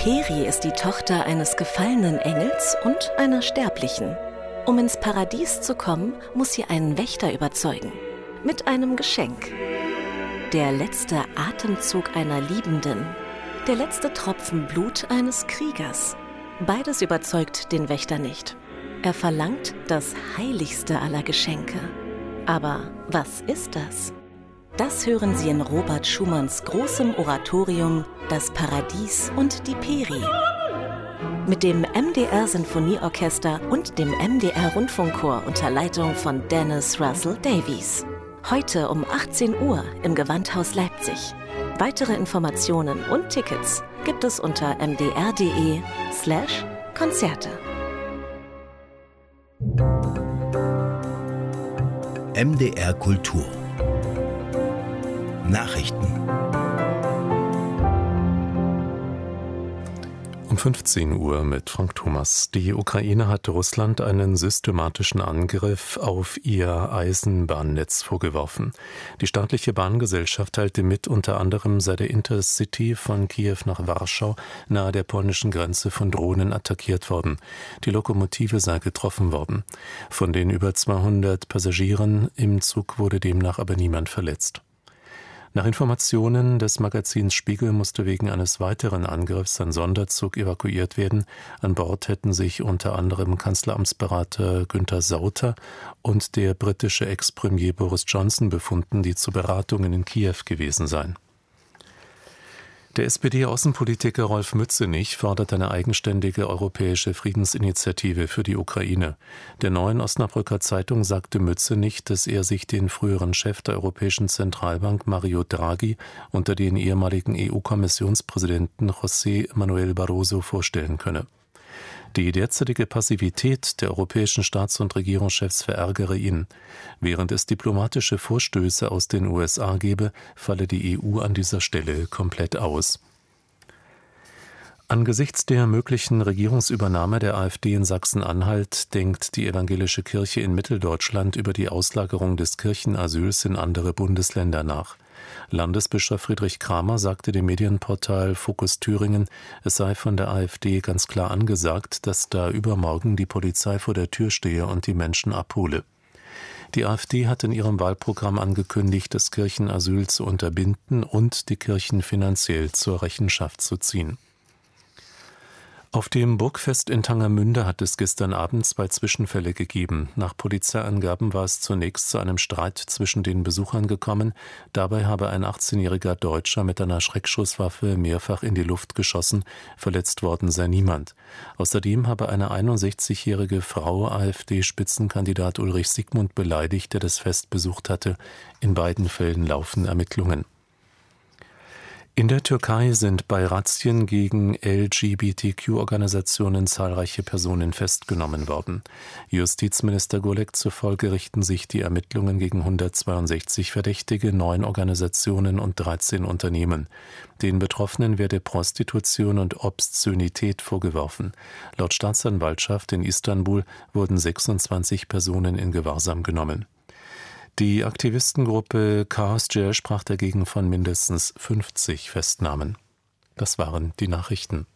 Peri ist die Tochter eines gefallenen Engels und einer Sterblichen. Um ins Paradies zu kommen, muss sie einen Wächter überzeugen. Mit einem Geschenk. Der letzte Atemzug einer Liebenden. Der letzte Tropfen Blut eines Kriegers. Beides überzeugt den Wächter nicht. Er verlangt das heiligste aller Geschenke. Aber was ist das? Das hören Sie in Robert Schumanns großem Oratorium Das Paradies und die Peri. Mit dem MDR Sinfonieorchester und dem MDR Rundfunkchor unter Leitung von Dennis Russell Davies. Heute um 18 Uhr im Gewandhaus Leipzig. Weitere Informationen und Tickets gibt es unter mdr.de/Konzerte. MDR Kultur Nachrichten. Um 15 Uhr mit Frank Thomas. Die Ukraine hat Russland einen systematischen Angriff auf ihr Eisenbahnnetz vorgeworfen. Die staatliche Bahngesellschaft teilte mit, unter anderem sei der Intercity von Kiew nach Warschau nahe der polnischen Grenze von Drohnen attackiert worden. Die Lokomotive sei getroffen worden. Von den über 200 Passagieren im Zug wurde demnach aber niemand verletzt. Nach Informationen des Magazins Spiegel musste wegen eines weiteren Angriffs ein Sonderzug evakuiert werden. An Bord hätten sich unter anderem Kanzleramtsberater Günther Sauter und der britische Ex-Premier Boris Johnson befunden, die zu Beratungen in Kiew gewesen seien. Der SPD-Außenpolitiker Rolf Mützenich fordert eine eigenständige europäische Friedensinitiative für die Ukraine. Der Neuen Osnabrücker Zeitung sagte Mützenich, dass er sich den früheren Chef der Europäischen Zentralbank Mario Draghi unter den ehemaligen EU-Kommissionspräsidenten José Manuel Barroso vorstellen könne. Die derzeitige Passivität der europäischen Staats- und Regierungschefs verärgere ihn. Während es diplomatische Vorstöße aus den USA gebe, falle die EU an dieser Stelle komplett aus. Angesichts der möglichen Regierungsübernahme der AfD in Sachsen-Anhalt denkt die evangelische Kirche in Mitteldeutschland über die Auslagerung des Kirchenasyls in andere Bundesländer nach. Landesbischof Friedrich Kramer sagte dem Medienportal Fokus Thüringen, es sei von der AfD ganz klar angesagt, dass da übermorgen die Polizei vor der Tür stehe und die Menschen abhole. Die AfD hat in ihrem Wahlprogramm angekündigt, das Kirchenasyl zu unterbinden und die Kirchen finanziell zur Rechenschaft zu ziehen. Auf dem Burgfest in Tangermünde hat es gestern Abend 2 Zwischenfälle gegeben. Nach Polizeiangaben war es zunächst zu einem Streit zwischen den Besuchern gekommen. Dabei habe ein 18-jähriger Deutscher mit einer Schreckschusswaffe mehrfach in die Luft geschossen. Verletzt worden sei niemand. Außerdem habe eine 61-jährige Frau AfD-Spitzenkandidat Ulrich Siegmund beleidigt, der das Fest besucht hatte. In beiden Fällen laufen Ermittlungen. In der Türkei sind bei Razzien gegen LGBTQ-Organisationen zahlreiche Personen festgenommen worden. Justizminister Gülek zufolge richten sich die Ermittlungen gegen 162 Verdächtige, 9 Organisationen und 13 Unternehmen. Den Betroffenen werde Prostitution und Obszönität vorgeworfen. Laut Staatsanwaltschaft in Istanbul wurden 26 Personen in Gewahrsam genommen. Die Aktivistengruppe Chaos Jair sprach dagegen von mindestens 50 Festnahmen. Das waren die Nachrichten.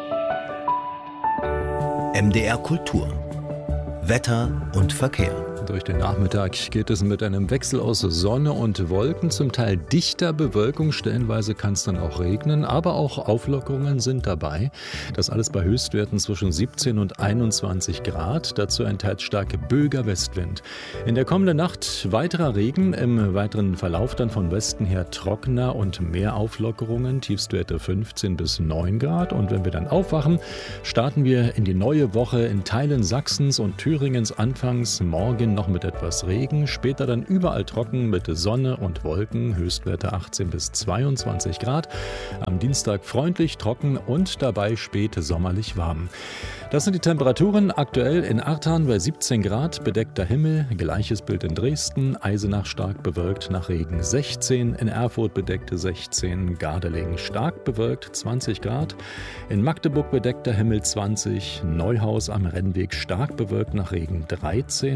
MDR Kultur Wetter und Verkehr. Durch den Nachmittag geht es mit einem Wechsel aus Sonne und Wolken, zum Teil dichter Bewölkung, stellenweise kann es dann auch regnen, aber auch Auflockerungen sind dabei. Das alles bei Höchstwerten zwischen 17 und 21 Grad, dazu ein teils starker böiger Westwind. In der kommenden Nacht weiterer Regen, im weiteren Verlauf dann von Westen her trockener und mehr Auflockerungen, Tiefstwerte 15 bis 9 Grad. Und wenn wir dann aufwachen, starten wir in die neue Woche in Teilen Sachsens und Thüringens anfangs morgen noch mit etwas Regen, später dann überall trocken mit Sonne und Wolken, Höchstwerte 18 bis 22 Grad. Am Dienstag freundlich, trocken und dabei spät sommerlich warm. Das sind die Temperaturen aktuell in Artan bei 17 Grad, bedeckter Himmel, gleiches Bild in Dresden, Eisenach stark bewölkt, nach Regen 16, in Erfurt bedeckte 16, Gardelegen stark bewölkt 20 Grad, in Magdeburg bedeckter Himmel 20, Neuhaus am Rennweg stark bewölkt, nach Regen 13, Oschau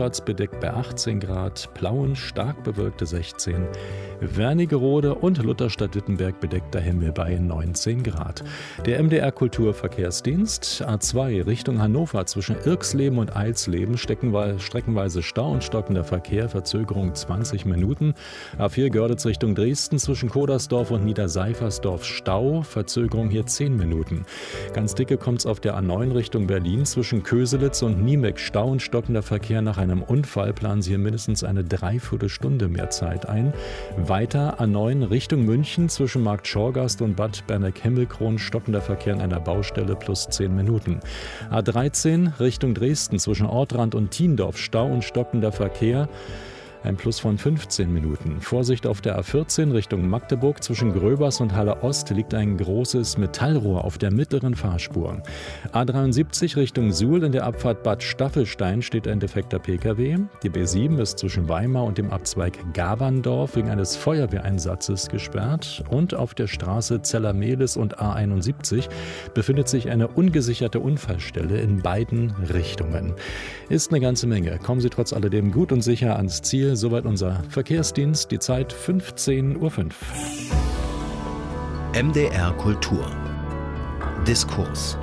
Marktplatz bedeckt bei 18 Grad, Plauen stark bewölkte 16, Wernigerode und Lutherstadt-Wittenberg bedeckter Himmel bei 19 Grad. Der MDR Kulturverkehrsdienst A2 Richtung Hannover zwischen Irxleben und Eilsleben streckenweise Stau und stockender Verkehr, Verzögerung 20 Minuten. A4 Görlitz Richtung Dresden zwischen Kodersdorf und Niederseifersdorf Stau, Verzögerung hier 10 Minuten. Ganz dicke kommt's auf der A9 Richtung Berlin zwischen Köselitz und Niemek Stau und stockender Verkehr. Nach einem Unfall planen Sie hier mindestens eine Dreiviertelstunde mehr Zeit ein. Weiter A9 Richtung München zwischen Markt Schorgast und Bad Berneck-Himmelkron stockender Verkehr an einer Baustelle plus 10 Minuten. A13 Richtung Dresden zwischen Ortrand und Thiendorf Stau und stockender Verkehr. Ein Plus von 15 Minuten. Vorsicht auf der A14 Richtung Magdeburg. Zwischen Gröbers und Halle Ost liegt ein großes Metallrohr auf der mittleren Fahrspur. A73 Richtung Suhl in der Abfahrt Bad Staffelstein steht ein defekter Pkw. Die B7 ist zwischen Weimar und dem Abzweig Gaberndorf wegen eines Feuerwehreinsatzes gesperrt. Und auf der Straße Zellermehlis und A71 befindet sich eine ungesicherte Unfallstelle in beiden Richtungen. Ist eine ganze Menge. Kommen Sie trotz alledem gut und sicher ans Ziel. Soweit unser Verkehrsdienst, die Zeit 15:05 Uhr. MDR Kultur. Diskurs.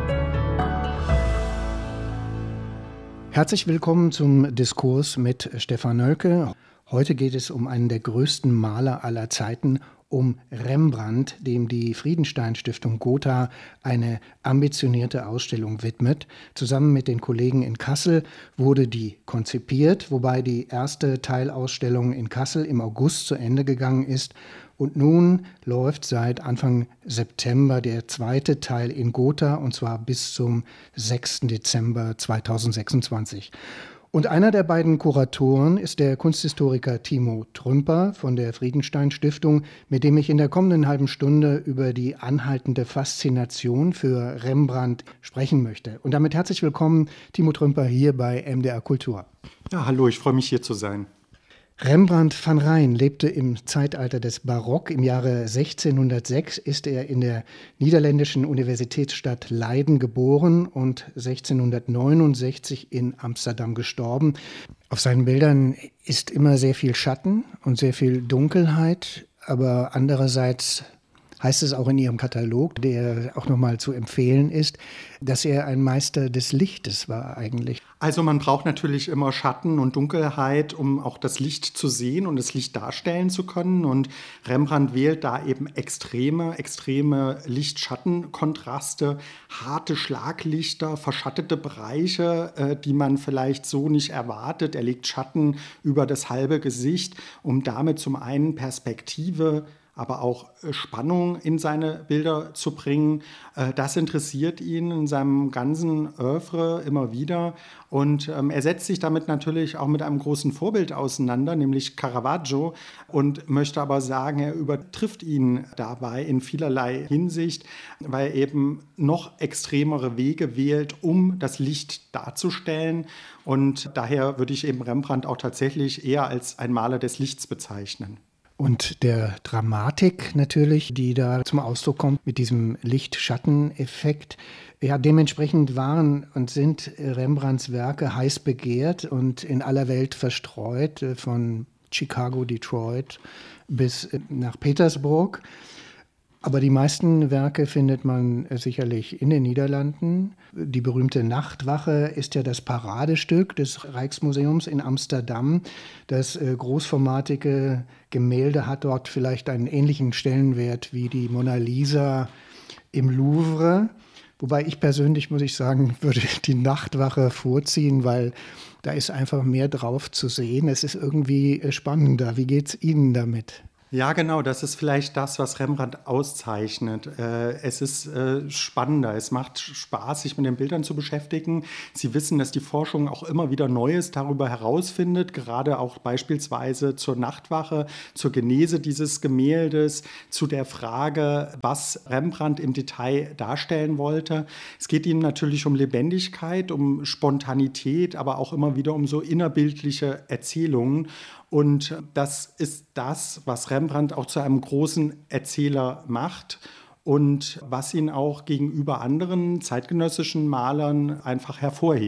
Herzlich willkommen zum Diskurs mit Stefan Nölke. Heute geht es um einen der größten Maler aller Zeiten, um Rembrandt, dem die Friedenstein-Stiftung Gotha eine ambitionierte Ausstellung widmet. Zusammen mit den Kollegen in Kassel wurde die konzipiert, wobei die erste Teilausstellung in Kassel im August zu Ende gegangen ist. Und nun läuft seit Anfang September der zweite Teil in Gotha, und zwar bis zum 6. Dezember 2026. Und einer der beiden Kuratoren ist der Kunsthistoriker Timo Trümper von der Friedenstein-Stiftung, mit dem ich in der kommenden halben Stunde über die anhaltende Faszination für Rembrandt sprechen möchte. Und damit herzlich willkommen, Timo Trümper, hier bei MDR Kultur. Ja, hallo, ich freue mich, hier zu sein. Rembrandt van Rijn lebte im Zeitalter des Barock. Im Jahre 1606 ist er in der niederländischen Universitätsstadt Leiden geboren und 1669 in Amsterdam gestorben. Auf seinen Bildern ist immer sehr viel Schatten und sehr viel Dunkelheit, aber andererseits heißt es auch in Ihrem Katalog, der auch nochmal zu empfehlen ist, dass er ein Meister des Lichtes war eigentlich. Also man braucht natürlich immer Schatten und Dunkelheit, um auch das Licht zu sehen und das Licht darstellen zu können. Und Rembrandt wählt da eben extreme Licht-Schatten-Kontraste, harte Schlaglichter, verschattete Bereiche, die man vielleicht so nicht erwartet. Er legt Schatten über das halbe Gesicht, um damit zum einen Perspektive, aber auch Spannung in seine Bilder zu bringen. Das interessiert ihn in seinem ganzen Oeuvre immer wieder. Und er setzt sich damit natürlich auch mit einem großen Vorbild auseinander, nämlich Caravaggio, und möchte aber sagen, er übertrifft ihn dabei in vielerlei Hinsicht, weil er eben noch extremere Wege wählt, um das Licht darzustellen. Und daher würde ich eben Rembrandt auch tatsächlich eher als ein Maler des Lichts bezeichnen. Und der Dramatik natürlich, die da zum Ausdruck kommt mit diesem Licht-Schatten-Effekt. Ja, dementsprechend waren und sind Rembrandts Werke heiß begehrt und in aller Welt verstreut, von Chicago, Detroit bis nach Petersburg. Aber die meisten Werke findet man sicherlich in den Niederlanden. Die berühmte Nachtwache ist ja das Paradestück des Rijksmuseums in Amsterdam. Das großformatige Gemälde hat dort vielleicht einen ähnlichen Stellenwert wie die Mona Lisa im Louvre. Wobei ich persönlich, muss ich sagen, würde die Nachtwache vorziehen, weil da ist einfach mehr drauf zu sehen. Es ist irgendwie spannender. Wie geht's Ihnen damit? Ja, genau, das ist vielleicht das, was Rembrandt auszeichnet. Es ist spannender, es macht Spaß, sich mit den Bildern zu beschäftigen. Sie wissen, dass die Forschung auch immer wieder Neues darüber herausfindet, gerade auch beispielsweise zur Nachtwache, zur Genese dieses Gemäldes, zu der Frage, was Rembrandt im Detail darstellen wollte. Es geht ihm natürlich um Lebendigkeit, um Spontanität, aber auch immer wieder um so innerbildliche Erzählungen. Und das ist das, was Rembrandt auch zu einem großen Erzähler macht und was ihn auch gegenüber anderen zeitgenössischen Malern einfach hervorhebt.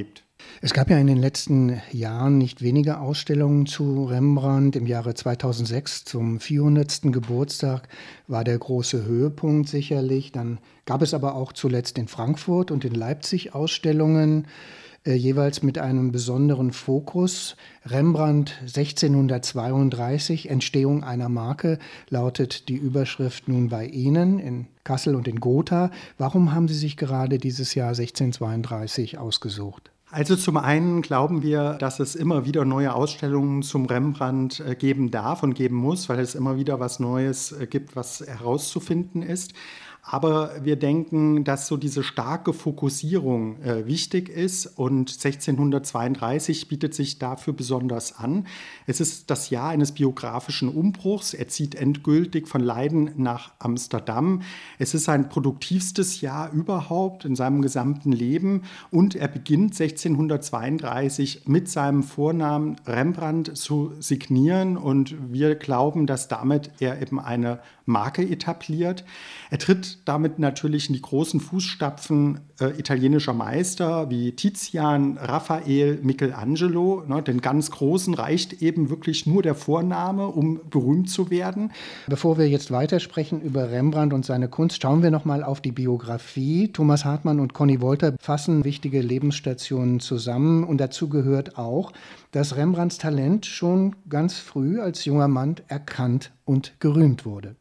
Es gab ja in den letzten Jahren nicht wenige Ausstellungen zu Rembrandt. Im Jahre 2006 zum 400. Geburtstag war der große Höhepunkt sicherlich. Dann gab es aber auch zuletzt in Frankfurt und in Leipzig Ausstellungen, jeweils mit einem besonderen Fokus. Rembrandt 1632, Entstehung einer Marke, lautet die Überschrift nun bei Ihnen in Kassel und in Gotha. Warum haben Sie sich gerade dieses Jahr 1632 ausgesucht? Also zum einen glauben wir, dass es immer wieder neue Ausstellungen zum Rembrandt geben darf und geben muss, weil es immer wieder was Neues gibt, was herauszufinden ist. Aber wir denken, dass so diese starke Fokussierung wichtig ist und 1632 bietet sich dafür besonders an. Es ist das Jahr eines biografischen Umbruchs. Er zieht endgültig von Leiden nach Amsterdam. Es ist sein produktivstes Jahr überhaupt in seinem gesamten Leben und er beginnt 1632 mit seinem Vornamen Rembrandt zu signieren und wir glauben, dass damit er eben eine Marke etabliert. Er tritt damit natürlich in die großen Fußstapfen italienischer Meister wie Tizian, Raphael, Michelangelo. Den ganz Großen reicht eben wirklich nur der Vorname, um berühmt zu werden. Bevor wir jetzt weitersprechen über Rembrandt und seine Kunst, schauen wir noch mal auf die Biografie. Thomas Hartmann und Conny Wolter fassen wichtige Lebensstationen zusammen und dazu gehört auch, dass Rembrandts Talent schon ganz früh als junger Mann erkannt und gerühmt wurde.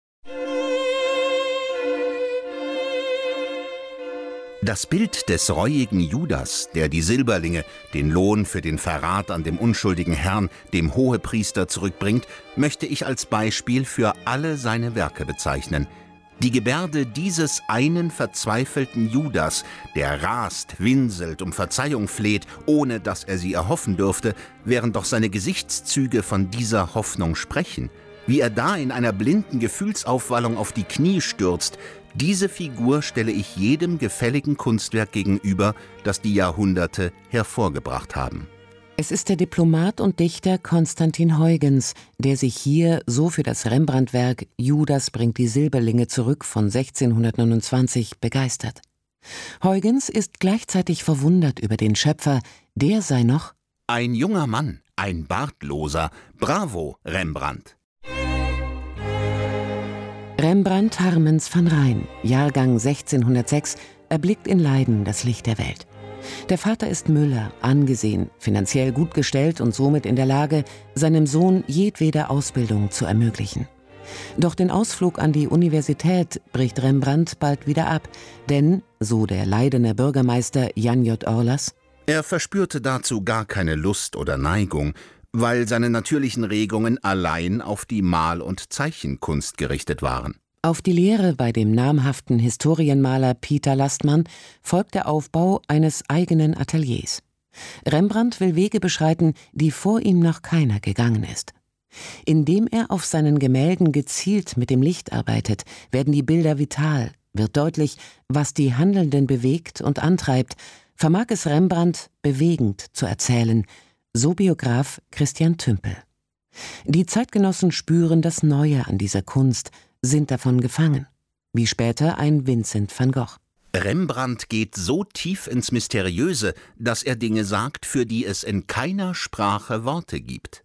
Das Bild des reuigen Judas, der die Silberlinge, den Lohn für den Verrat an dem unschuldigen Herrn, dem Hohepriester zurückbringt, möchte ich als Beispiel für alle seine Werke bezeichnen. Die Gebärde dieses einen verzweifelten Judas, der rast, winselt, um Verzeihung fleht, ohne dass er sie erhoffen dürfte, während doch seine Gesichtszüge von dieser Hoffnung sprechen. Wie er da in einer blinden Gefühlsaufwallung auf die Knie stürzt, diese Figur stelle ich jedem gefälligen Kunstwerk gegenüber, das die Jahrhunderte hervorgebracht haben. Es ist der Diplomat und Dichter Constantin Huygens, der sich hier so für das Rembrandt-Werk Judas bringt die Silberlinge zurück von 1629 begeistert. Huygens ist gleichzeitig verwundert über den Schöpfer, der sei noch ein junger Mann, ein Bartloser, bravo Rembrandt. Rembrandt Harmens van Rijn, Jahrgang 1606, erblickt in Leiden das Licht der Welt. Der Vater ist Müller, angesehen, finanziell gut gestellt und somit in der Lage, seinem Sohn jedwede Ausbildung zu ermöglichen. Doch den Ausflug an die Universität bricht Rembrandt bald wieder ab, denn, so der Leidener Bürgermeister Jan J. Orlas, er verspürte dazu gar keine Lust oder Neigung, weil seine natürlichen Regungen allein auf die Mal- und Zeichenkunst gerichtet waren. Auf die Lehre bei dem namhaften Historienmaler Pieter Lastmann folgt der Aufbau eines eigenen Ateliers. Rembrandt will Wege beschreiten, die vor ihm noch keiner gegangen ist. Indem er auf seinen Gemälden gezielt mit dem Licht arbeitet, werden die Bilder vital, wird deutlich, was die Handelnden bewegt und antreibt, vermag es Rembrandt bewegend zu erzählen, so Biograf Christian Tümpel. Die Zeitgenossen spüren das Neue an dieser Kunst, sind davon gefangen, wie später ein Vincent van Gogh. Rembrandt geht so tief ins Mysteriöse, dass er Dinge sagt, für die es in keiner Sprache Worte gibt.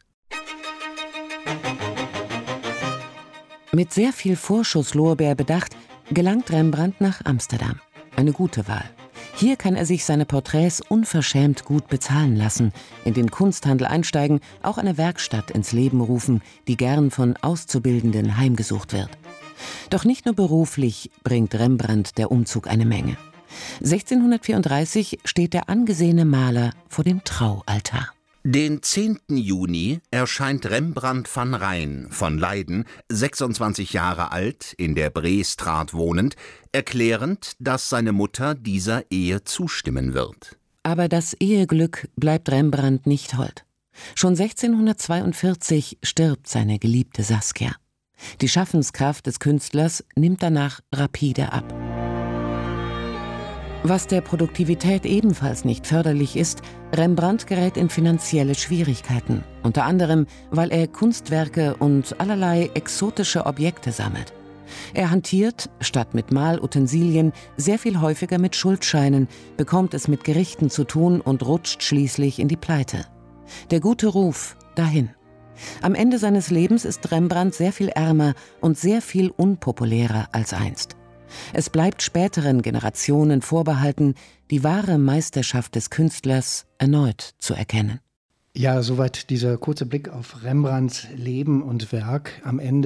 Mit sehr viel Vorschusslorbeer bedacht, gelangt Rembrandt nach Amsterdam. Eine gute Wahl. Hier kann er sich seine Porträts unverschämt gut bezahlen lassen, in den Kunsthandel einsteigen, auch eine Werkstatt ins Leben rufen, die gern von Auszubildenden heimgesucht wird. Doch nicht nur beruflich bringt Rembrandt der Umzug eine Menge. 1634 steht der angesehene Maler vor dem Traualtar. Den 10. Juni erscheint Rembrandt van Rijn von Leiden, 26 Jahre alt, in der Breestraat wohnend, erklärend, dass seine Mutter dieser Ehe zustimmen wird. Aber das Eheglück bleibt Rembrandt nicht hold. Schon 1642 stirbt seine geliebte Saskia. Die Schaffenskraft des Künstlers nimmt danach rapide ab. Was der Produktivität ebenfalls nicht förderlich ist, Rembrandt gerät in finanzielle Schwierigkeiten, unter anderem, weil er Kunstwerke und allerlei exotische Objekte sammelt. Er hantiert, statt mit Malutensilien, sehr viel häufiger mit Schuldscheinen, bekommt es mit Gerichten zu tun und rutscht schließlich in die Pleite. Der gute Ruf dahin. Am Ende seines Lebens ist Rembrandt sehr viel ärmer und sehr viel unpopulärer als einst. Es bleibt späteren Generationen vorbehalten, die wahre Meisterschaft des Künstlers erneut zu erkennen. Ja, soweit dieser kurze Blick auf Rembrandts Leben und Werk. Am Ende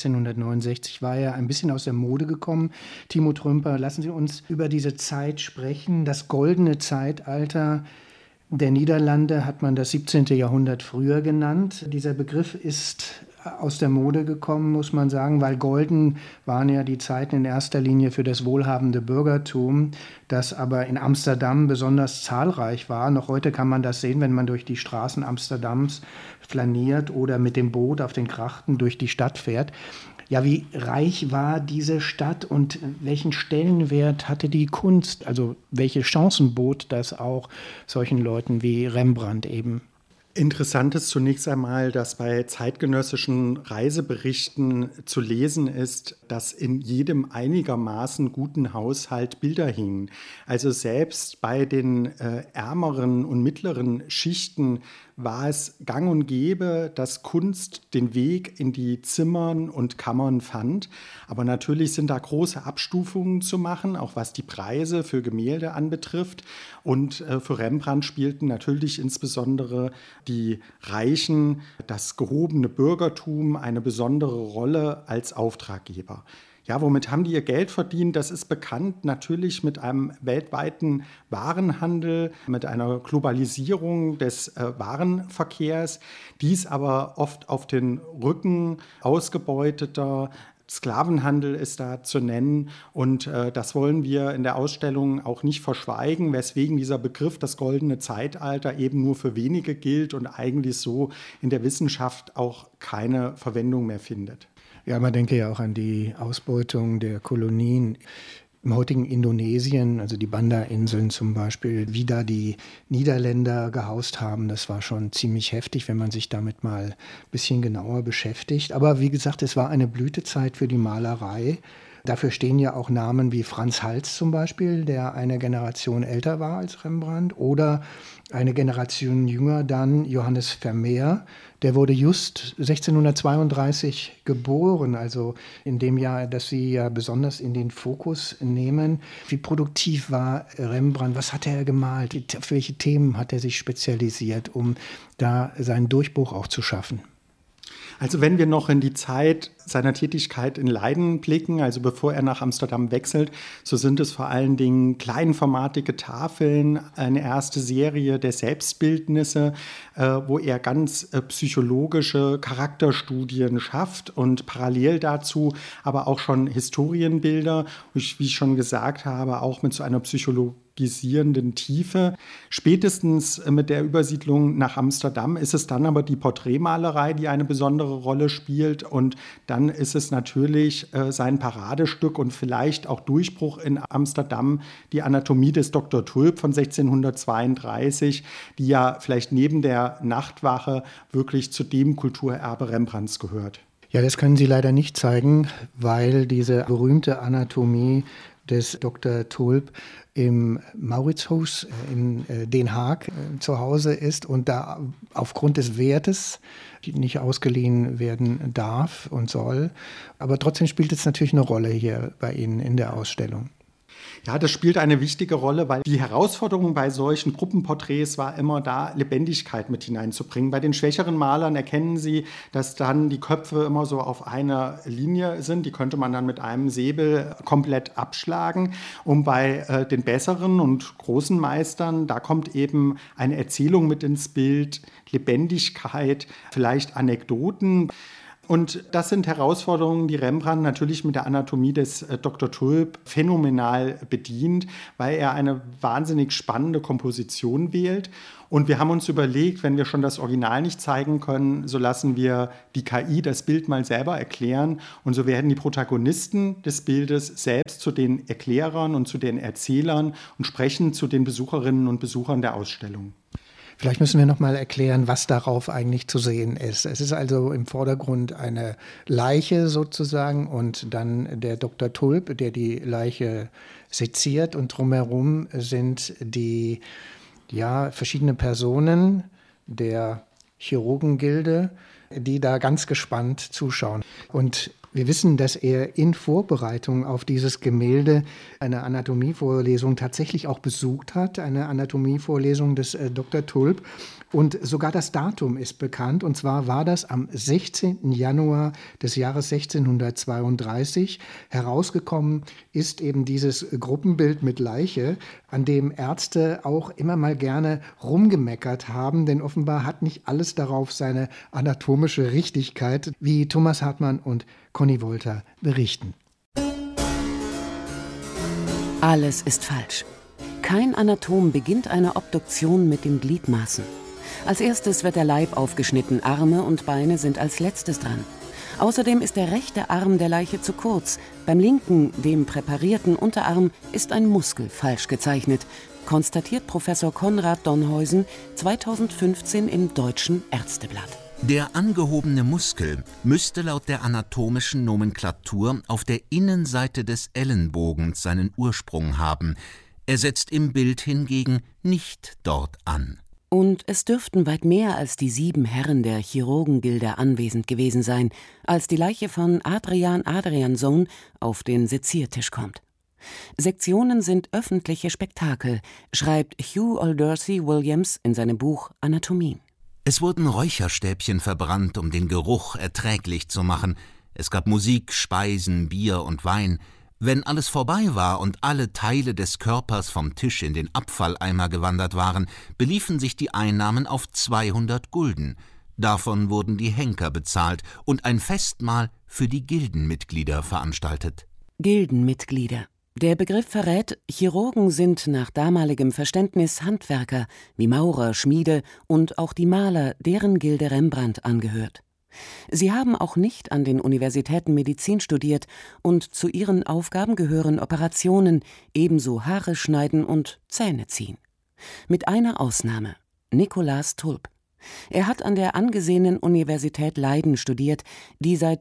1669 war er ein bisschen aus der Mode gekommen. Timo Trümper, lassen Sie uns über diese Zeit sprechen. Das goldene Zeitalter der Niederlande hat man das 17. Jahrhundert früher genannt. Dieser Begriff ist aus der Mode gekommen, muss man sagen, weil golden waren ja die Zeiten in erster Linie für das wohlhabende Bürgertum, das aber in Amsterdam besonders zahlreich war. Noch heute kann man das sehen, wenn man durch die Straßen Amsterdams flaniert oder mit dem Boot auf den Grachten durch die Stadt fährt. Ja, wie reich war diese Stadt und welchen Stellenwert hatte die Kunst? Also welche Chancen bot das auch solchen Leuten wie Rembrandt eben? Interessant ist zunächst einmal, dass bei zeitgenössischen Reiseberichten zu lesen ist, dass in jedem einigermaßen guten Haushalt Bilder hingen. Also selbst bei den ärmeren und mittleren Schichten war es gang und gäbe, dass Kunst den Weg in die Zimmern und Kammern fand. Aber natürlich sind da große Abstufungen zu machen, auch was die Preise für Gemälde anbetrifft. Und für Rembrandt spielten natürlich insbesondere die Reichen, das gehobene Bürgertum eine besondere Rolle als Auftraggeber. Ja, womit haben die ihr Geld verdient? Das ist bekannt natürlich mit einem weltweiten Warenhandel, mit einer Globalisierung des Warenverkehrs. Dies aber oft auf den Rücken ausgebeuteter Sklavenhandel ist da zu nennen und das wollen wir in der Ausstellung auch nicht verschweigen, weswegen dieser Begriff das goldene Zeitalter eben nur für wenige gilt und eigentlich so in der Wissenschaft auch keine Verwendung mehr findet. Ja, man denke ja auch an die Ausbeutung der Kolonien im heutigen Indonesien, also die Banda-Inseln zum Beispiel, wie da die Niederländer gehaust haben. Das war schon ziemlich heftig, wenn man sich damit mal ein bisschen genauer beschäftigt. Aber wie gesagt, es war eine Blütezeit für die Malerei. Dafür stehen ja auch Namen wie Frans Hals zum Beispiel, der eine Generation älter war als Rembrandt, oder eine Generation jünger dann Johannes Vermeer. Der wurde just 1632 geboren, also in dem Jahr, das Sie ja besonders in den Fokus nehmen. Wie produktiv war Rembrandt? Was hat er gemalt? Auf welche Themen hat er sich spezialisiert, um da seinen Durchbruch auch zu schaffen? Also wenn wir noch in die Zeit seiner Tätigkeit in Leiden blicken, also bevor er nach Amsterdam wechselt, so sind es vor allen Dingen kleinformatige Tafeln, eine erste Serie der Selbstbildnisse, wo er ganz psychologische Charakterstudien schafft und parallel dazu aber auch schon Historienbilder, wie ich schon gesagt habe, auch mit so einer psychologisierenden Tiefe. Spätestens mit der Übersiedlung nach Amsterdam ist es dann aber die Porträtmalerei, die eine besondere Rolle spielt und dann ist es natürlich sein Paradestück und vielleicht auch Durchbruch in Amsterdam, die Anatomie des Dr. Tulp von 1632, die ja vielleicht neben der Nachtwache wirklich zu dem Kulturerbe Rembrandts gehört. Ja, das können Sie leider nicht zeigen, weil diese berühmte Anatomie des Dr. Tulp im Mauritshuis in Den Haag zu Hause ist und da aufgrund des Wertes nicht ausgeliehen werden darf und soll. Aber trotzdem spielt es natürlich eine Rolle hier bei Ihnen in der Ausstellung. Ja, das spielt eine wichtige Rolle, weil die Herausforderung bei solchen Gruppenporträts war immer da, Lebendigkeit mit hineinzubringen. Bei den schwächeren Malern erkennen Sie, dass dann die Köpfe immer so auf einer Linie sind. Die könnte man dann mit einem Säbel komplett abschlagen. Und bei den besseren und großen Meistern, da kommt eben eine Erzählung mit ins Bild, Lebendigkeit, vielleicht Anekdoten. Und das sind Herausforderungen, die Rembrandt natürlich mit der Anatomie des Dr. Tulp phänomenal bedient, weil er eine wahnsinnig spannende Komposition wählt. Und wir haben uns überlegt, wenn wir schon das Original nicht zeigen können, so lassen wir die KI das Bild mal selber erklären. Und so werden die Protagonisten des Bildes selbst zu den Erklärern und zu den Erzählern und sprechen zu den Besucherinnen und Besuchern der Ausstellung. Vielleicht müssen wir noch mal erklären, was darauf eigentlich zu sehen ist. Es ist also im Vordergrund eine Leiche sozusagen und dann der Dr. Tulp, der die Leiche seziert, und drumherum sind die verschiedene Personen der Chirurgengilde, die da ganz gespannt zuschauen. Und wir wissen, dass er in Vorbereitung auf dieses Gemälde eine Anatomievorlesung tatsächlich auch besucht hat, eine Anatomievorlesung des Dr. Tulp. Und sogar das Datum ist bekannt, und zwar war das am 16. Januar des Jahres 1632. Herausgekommen ist eben dieses Gruppenbild mit Leiche, an dem Ärzte auch immer mal gerne rumgemeckert haben, denn offenbar hat nicht alles darauf seine anatomische Richtigkeit, wie Thomas Hartmann und Conny Wolter berichten. Alles ist falsch. Kein Anatom beginnt eine Obduktion mit den Gliedmaßen. Als erstes wird der Leib aufgeschnitten, Arme und Beine sind als letztes dran. Außerdem ist der rechte Arm der Leiche zu kurz. Beim linken, dem präparierten Unterarm, ist ein Muskel falsch gezeichnet, konstatiert Professor Konrad Donhuisen 2015 im Deutschen Ärzteblatt. Der angehobene Muskel müsste laut der anatomischen Nomenklatur auf der Innenseite des Ellenbogens seinen Ursprung haben. Er setzt im Bild hingegen nicht dort an. Und es dürften weit mehr als die 7 Herren der Chirurgengilde anwesend gewesen sein, als die Leiche von Adrian Adrianszoon auf den Seziertisch kommt. Sektionen sind öffentliche Spektakel, schreibt Hugh Aldersey Williams in seinem Buch Anatomie. Es wurden Räucherstäbchen verbrannt, um den Geruch erträglich zu machen. Es gab Musik, Speisen, Bier und Wein. Wenn alles vorbei war und alle Teile des Körpers vom Tisch in den Abfalleimer gewandert waren, beliefen sich die Einnahmen auf 200 Gulden. Davon wurden die Henker bezahlt und ein Festmahl für die Gildenmitglieder veranstaltet. Gildenmitglieder. Der Begriff verrät, Chirurgen sind nach damaligem Verständnis Handwerker, wie Maurer, Schmiede und auch die Maler, deren Gilde Rembrandt angehört. Sie haben auch nicht an den Universitäten Medizin studiert und zu ihren Aufgaben gehören Operationen, ebenso Haare schneiden und Zähne ziehen. Mit einer Ausnahme: Nicolas Tulp. Er hat an der angesehenen Universität Leiden studiert, die seit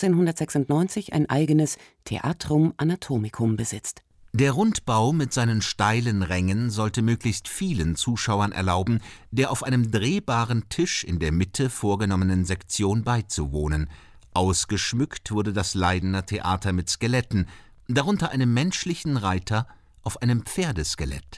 1596 ein eigenes Theatrum Anatomicum besitzt. Der Rundbau mit seinen steilen Rängen sollte möglichst vielen Zuschauern erlauben, der auf einem drehbaren Tisch in der Mitte vorgenommenen Sektion beizuwohnen. Ausgeschmückt wurde das Leidener Theater mit Skeletten, darunter einem menschlichen Reiter auf einem Pferdeskelett.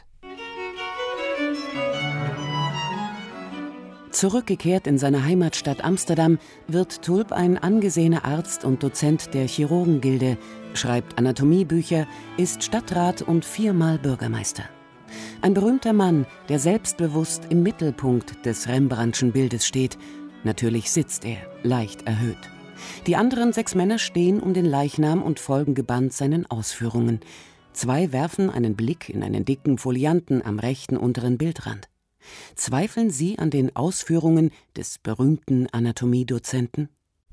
Zurückgekehrt in seine Heimatstadt Amsterdam wird Tulp ein angesehener Arzt und Dozent der Chirurgengilde, schreibt Anatomiebücher, ist Stadtrat und 4-mal Bürgermeister. Ein berühmter Mann, der selbstbewusst im Mittelpunkt des Rembrandtschen Bildes steht. Natürlich sitzt er, leicht erhöht. Die anderen 6 Männer stehen um den Leichnam und folgen gebannt seinen Ausführungen. 2 werfen einen Blick in einen dicken Folianten am rechten unteren Bildrand. Zweifeln Sie an den Ausführungen des berühmten Anatomiedozenten?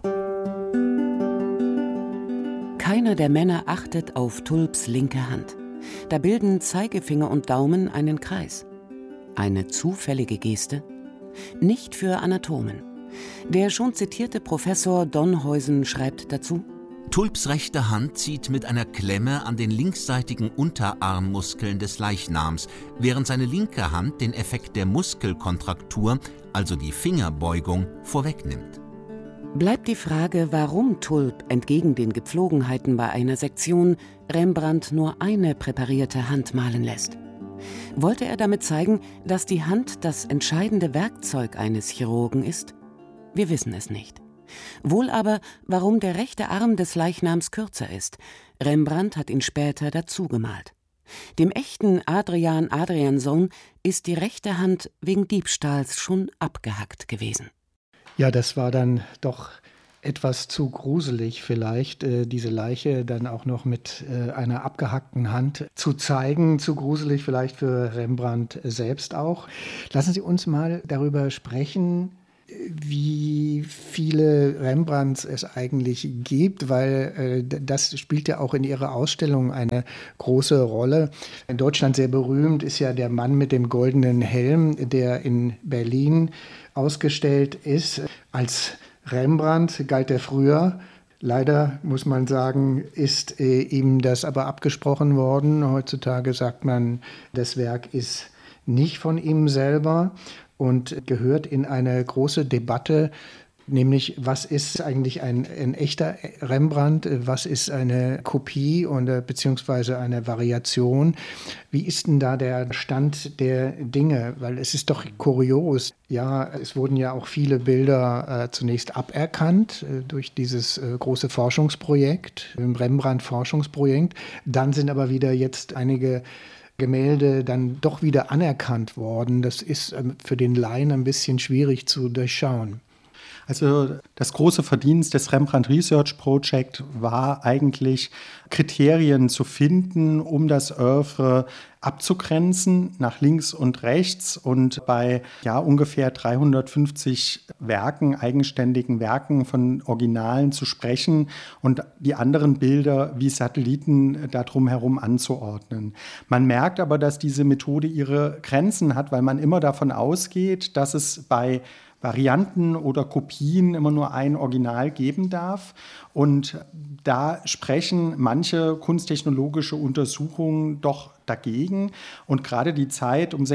Keiner der Männer achtet auf Tulps linke Hand. Da bilden Zeigefinger und Daumen einen Kreis. Eine zufällige Geste? Nicht für Anatomen. Der schon zitierte Professor Donhuisen schreibt dazu: Tulps rechte Hand zieht mit einer Klemme an den linksseitigen Unterarmmuskeln des Leichnams, während seine linke Hand den Effekt der Muskelkontraktur, also die Fingerbeugung, vorwegnimmt. Bleibt die Frage, warum Tulp entgegen den Gepflogenheiten bei einer Sektion Rembrandt nur eine präparierte Hand malen lässt. Wollte er damit zeigen, dass die Hand das entscheidende Werkzeug eines Chirurgen ist? Wir wissen es nicht. Wohl aber, warum der rechte Arm des Leichnams kürzer ist. Rembrandt hat ihn später dazugemalt. Dem echten Adrian Adrianszoon ist die rechte Hand wegen Diebstahls schon abgehackt gewesen. Ja, das war dann doch etwas zu gruselig vielleicht, diese Leiche dann auch noch mit einer abgehackten Hand zu zeigen. Zu gruselig vielleicht für Rembrandt selbst auch. Lassen Sie uns mal darüber sprechen, wie viele Rembrandts es eigentlich gibt, weil das spielt ja auch in Ihrer Ausstellung eine große Rolle. In Deutschland sehr berühmt ist ja der Mann mit dem goldenen Helm, der in Berlin ausgestellt ist. Als Rembrandt galt er früher. Leider, muss man sagen, ist ihm das aber abgesprochen worden. Heutzutage sagt man, das Werk ist nicht von ihm selber und gehört in eine große Debatte, nämlich was ist eigentlich ein echter Rembrandt, was ist eine Kopie beziehungsweise eine Variation. Wie ist denn da der Stand der Dinge? Weil es ist doch kurios. Ja, es wurden ja auch viele Bilder zunächst aberkannt durch dieses große Forschungsprojekt, im Rembrandt-Forschungsprojekt. Dann sind aber wieder jetzt einige Gemälde dann doch wieder anerkannt worden. Das ist für den Laien ein bisschen schwierig zu durchschauen. Also das große Verdienst des Rembrandt Research Project war eigentlich, Kriterien zu finden, um das Oeuvre abzugrenzen nach links und rechts und bei ungefähr 350 Werken, eigenständigen Werken von Originalen zu sprechen und die anderen Bilder wie Satelliten darum herum anzuordnen. Man merkt aber, dass diese Methode ihre Grenzen hat, weil man immer davon ausgeht, dass es bei Varianten oder Kopien immer nur ein Original geben darf. Und da sprechen manche kunsttechnologische Untersuchungen doch dagegen. Und gerade die Zeit um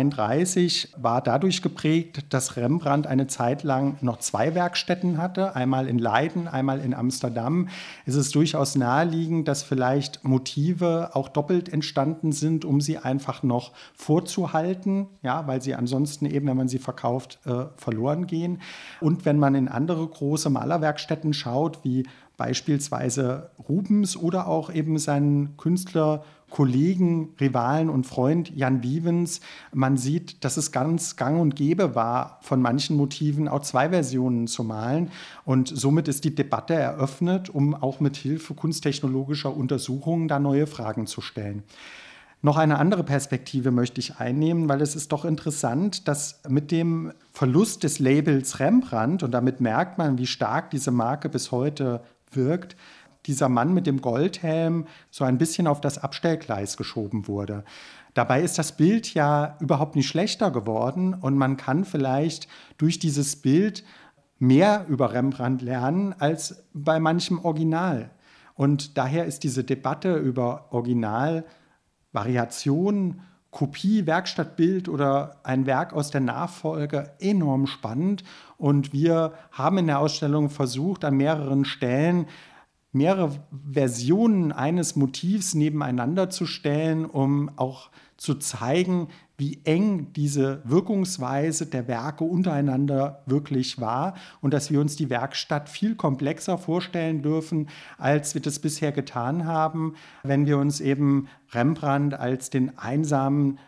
1632 war dadurch geprägt, dass Rembrandt eine Zeit lang noch 2 Werkstätten hatte, einmal in Leiden, einmal in Amsterdam. Es ist durchaus naheliegend, dass vielleicht Motive auch doppelt entstanden sind, um sie einfach noch vorzuhalten, weil sie ansonsten eben, wenn man sie verkauft, verloren gehen. Und wenn man in andere große Malerwerkstätten schaut, wie beispielsweise Rubens oder auch eben seinen Künstlerkollegen, Rivalen und Freund Jan Wievens, man sieht, dass es ganz gang und gäbe war, von manchen Motiven auch 2 Versionen zu malen. Und somit ist die Debatte eröffnet, um auch mit Hilfe kunsttechnologischer Untersuchungen da neue Fragen zu stellen. Noch eine andere Perspektive möchte ich einnehmen, weil es ist doch interessant, dass mit dem Verlust des Labels Rembrandt, und damit merkt man, wie stark diese Marke bis heute wirkt, dieser Mann mit dem Goldhelm so ein bisschen auf das Abstellgleis geschoben wurde. Dabei ist das Bild ja überhaupt nicht schlechter geworden und man kann vielleicht durch dieses Bild mehr über Rembrandt lernen als bei manchem Original. Und daher ist diese Debatte über Original, Variation, Kopie, Werkstattbild oder ein Werk aus der Nachfolge enorm spannend. Und wir haben in der Ausstellung versucht, an mehreren Stellen mehrere Versionen eines Motivs nebeneinander zu stellen, um auch zu zeigen, wie eng diese Wirkungsweise der Werke untereinander wirklich war und dass wir uns die Werkstatt viel komplexer vorstellen dürfen, als wir das bisher getan haben, wenn wir uns eben Rembrandt als den einsamen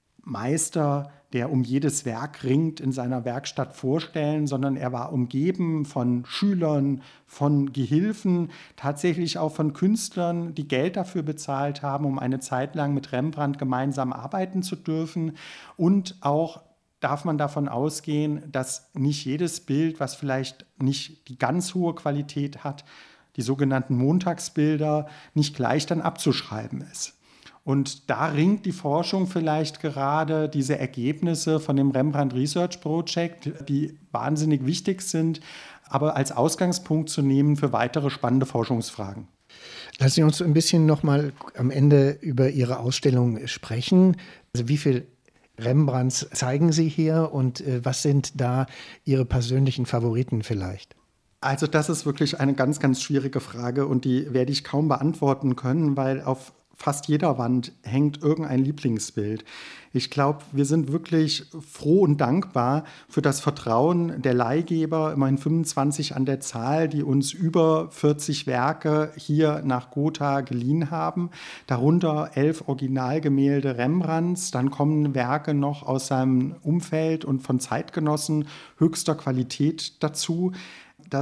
Meister, der um jedes Werk ringt, in seiner Werkstatt vorstellen, sondern er war umgeben von Schülern, von Gehilfen, tatsächlich auch von Künstlern, die Geld dafür bezahlt haben, um eine Zeit lang mit Rembrandt gemeinsam arbeiten zu dürfen. Und auch darf man davon ausgehen, dass nicht jedes Bild, was vielleicht nicht die ganz hohe Qualität hat, die sogenannten Montagsbilder, nicht gleich dann abzuschreiben ist. Und da ringt die Forschung vielleicht gerade diese Ergebnisse von dem Rembrandt Research Project, die wahnsinnig wichtig sind, aber als Ausgangspunkt zu nehmen für weitere spannende Forschungsfragen. Lassen Sie uns ein bisschen noch mal am Ende über Ihre Ausstellung sprechen. Also wie viel Rembrandts zeigen Sie hier und was sind da Ihre persönlichen Favoriten vielleicht? Also das ist wirklich eine ganz, ganz schwierige Frage und die werde ich kaum beantworten können, weil auf fast jeder Wand hängt irgendein Lieblingsbild. Ich glaube, wir sind wirklich froh und dankbar für das Vertrauen der Leihgeber, immerhin 25 an der Zahl, die uns über 40 Werke hier nach Gotha geliehen haben. Darunter 11 Originalgemälde Rembrandts. Dann kommen Werke noch aus seinem Umfeld und von Zeitgenossen höchster Qualität dazu. Das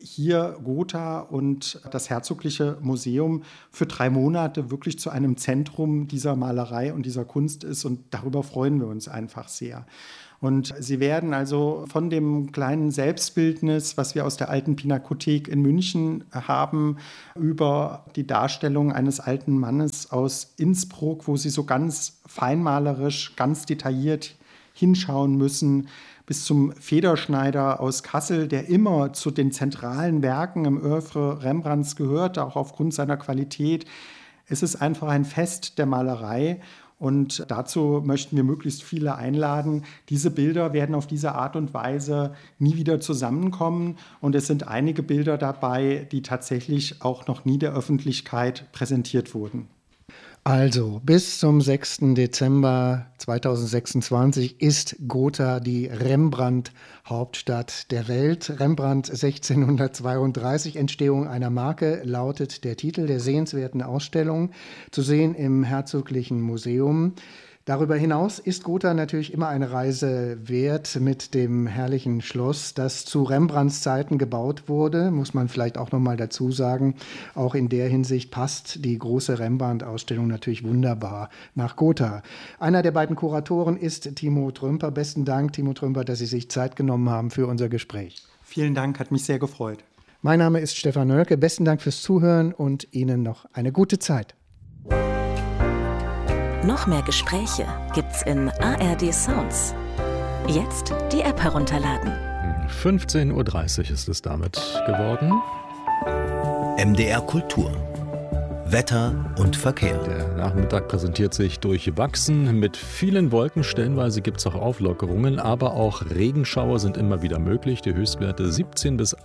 hier Gotha und das Herzogliche Museum für 3 Monate wirklich zu einem Zentrum dieser Malerei und dieser Kunst ist. Und darüber freuen wir uns einfach sehr. Und Sie werden also von dem kleinen Selbstbildnis, was wir aus der alten Pinakothek in München haben, über die Darstellung eines alten Mannes aus Innsbruck, wo Sie so ganz feinmalerisch, ganz detailliert hinschauen müssen, bis zum Federschneider aus Kassel, der immer zu den zentralen Werken im Oeuvre Rembrandts gehört, auch aufgrund seiner Qualität. Es ist einfach ein Fest der Malerei und dazu möchten wir möglichst viele einladen. Diese Bilder werden auf diese Art und Weise nie wieder zusammenkommen und es sind einige Bilder dabei, die tatsächlich auch noch nie der Öffentlichkeit präsentiert wurden. Also, bis zum 6. Dezember 2026 ist Gotha die Rembrandt-Hauptstadt der Welt. Rembrandt 1632, Entstehung einer Marke, lautet der Titel der sehenswerten Ausstellung, zu sehen im Herzoglichen Museum. Darüber hinaus ist Gotha natürlich immer eine Reise wert mit dem herrlichen Schloss, das zu Rembrandts Zeiten gebaut wurde, muss man vielleicht auch noch mal dazu sagen. Auch in der Hinsicht passt die große Rembrandt-Ausstellung natürlich wunderbar nach Gotha. Einer der beiden Kuratoren ist Timo Trümper. Besten Dank, Timo Trümper, dass Sie sich Zeit genommen haben für unser Gespräch. Vielen Dank, hat mich sehr gefreut. Mein Name ist Stefan Nölke. Besten Dank fürs Zuhören und Ihnen noch eine gute Zeit. Noch mehr Gespräche gibt's in ARD Sounds. Jetzt die App herunterladen. 15:30 Uhr ist es damit geworden. MDR Kultur. Wetter und Verkehr. Der Nachmittag präsentiert sich durchwachsen mit vielen Wolken. Stellenweise gibt es auch Auflockerungen, aber auch Regenschauer sind immer wieder möglich. Die Höchstwerte 17 bis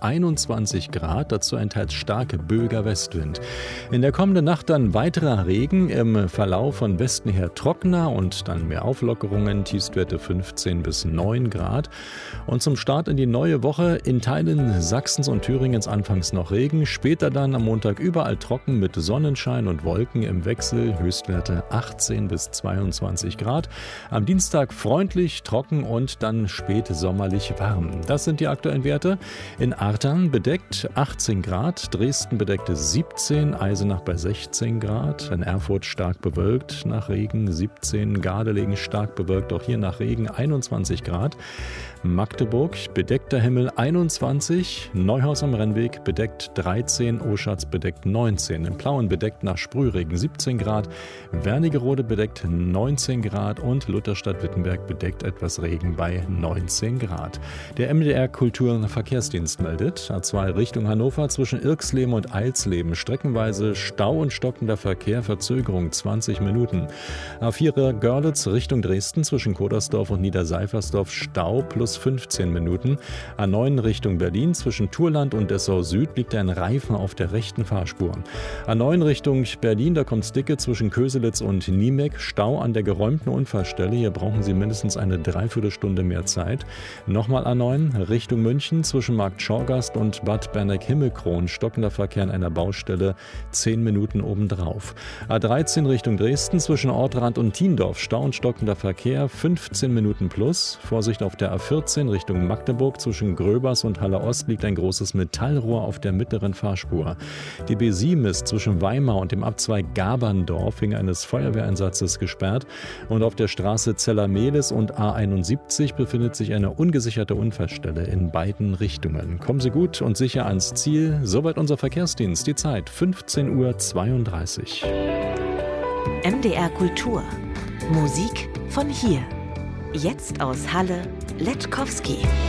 21 Grad, dazu ein teils starker böiger Westwind. In der kommenden Nacht dann weiterer Regen, im Verlauf von Westen her trockener und dann mehr Auflockerungen, Tiefstwerte 15 bis 9 Grad. Und zum Start in die neue Woche in Teilen Sachsens und Thüringens anfangs noch Regen, später dann am Montag überall trocken mit Sonnenschein und Wolken im Wechsel, Höchstwerte 18 bis 22 Grad. Am Dienstag freundlich, trocken und dann spät sommerlich warm. Das sind die aktuellen Werte. In Artern bedeckt 18 Grad, Dresden bedeckt 17, Eisenach bei 16 Grad, in Erfurt stark bewölkt nach Regen 17, Gardelegen stark bewölkt, auch hier nach Regen 21 Grad. Magdeburg bedeckter Himmel 21, Neuhaus am Rennweg bedeckt 13, Oschatz bedeckt 19, in Plauen bedeckt nach Sprühregen 17 Grad, Wernigerode bedeckt 19 Grad und Lutherstadt-Wittenberg bedeckt etwas Regen bei 19 Grad. Der MDR Kulturverkehrsdienst meldet, A2 Richtung Hannover zwischen Irxleben und Eilsleben streckenweise Stau und stockender Verkehr, Verzögerung 20 Minuten. A4 Görlitz Richtung Dresden zwischen Kodersdorf und Niederseifersdorf Stau plus 15 Minuten. A9 Richtung Berlin zwischen Turland und Dessau Süd liegt ein Reifen auf der rechten Fahrspur. A9 Richtung Berlin, da kommt's dicke zwischen Köselitz und Niemek. Stau an der geräumten Unfallstelle. Hier brauchen Sie mindestens eine Dreiviertelstunde mehr Zeit. Nochmal A9 Richtung München zwischen Markt Schorgast und Bad Berneck-Himmelkron. Stockender Verkehr an einer Baustelle, 10 Minuten obendrauf. A13 Richtung Dresden zwischen Ortrand und Tiendorf. Stau und stockender Verkehr, 15 Minuten plus. Vorsicht auf der A14 Richtung Magdeburg zwischen Gröbers und Halle Ost liegt ein großes Metallrohr auf der mittleren Fahrspur. Die B7 ist zwischen Weimar und dem Abzweig Gaberndorf wegen eines Feuerwehreinsatzes gesperrt und auf der Straße Zellermehlis und A71 befindet sich eine ungesicherte Unfallstelle in beiden Richtungen. Kommen Sie gut und sicher ans Ziel. Soweit unser Verkehrsdienst. Die Zeit 15:32 Uhr. MDR Kultur. Musik von hier. Jetzt aus Halle, Letkowski.